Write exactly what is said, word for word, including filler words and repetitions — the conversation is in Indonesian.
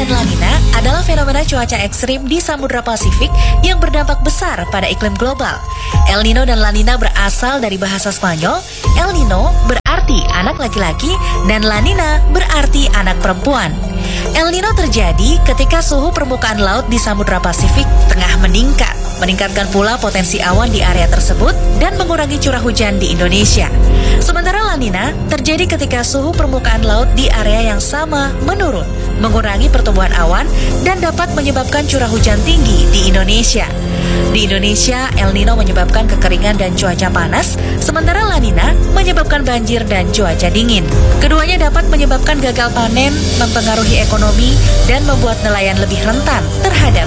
dan La Nina adalah fenomena cuaca ekstrim di Samudra Pasifik yang berdampak besar pada iklim global. El Nino dan La Nina berasal dari bahasa Spanyol. El Nino berarti anak laki-laki dan La Nina berarti anak perempuan. El Nino terjadi ketika suhu permukaan laut di Samudra Pasifik tengah meningkat, meningkatkan pula potensi awan di area tersebut dan mengurangi curah hujan di Indonesia. Sementara La Nina terjadi ketika suhu permukaan laut di area yang sama menurun, mengurangi pertumbuhan awan dan dapat menyebabkan curah hujan tinggi di Indonesia. Di Indonesia, El Nino menyebabkan kekeringan dan cuaca panas, sementara La Nina menyebabkan banjir dan cuaca dingin. Keduanya dapat menyebabkan gagal panen, mempengaruhi ekonomi, dan membuat nelayan lebih rentan terhadap